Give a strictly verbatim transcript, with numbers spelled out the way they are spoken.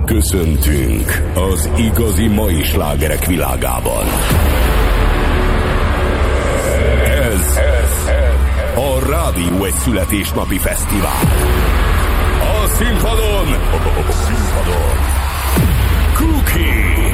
Köszöntünk az igazi mai slágerek világában. Ez, ez a Rádió egy születésnapi fesztivál. A színpadon, a színpadon Cookie